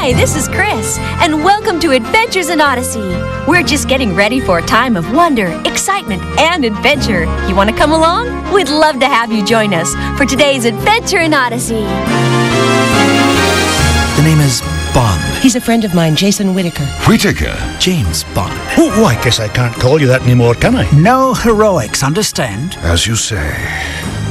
Hi, this is Chris, and welcome to Adventures in Odyssey. We're just getting ready for a time of wonder, excitement, and adventure. You want to come along? We'd love to have you join us for today's Adventure in Odyssey. The name is Bond. He's a friend of mine, Jason Whittaker. Whittaker? James Bond. Oh, I guess I can't call you that anymore, can I? No heroics, understand? As you say.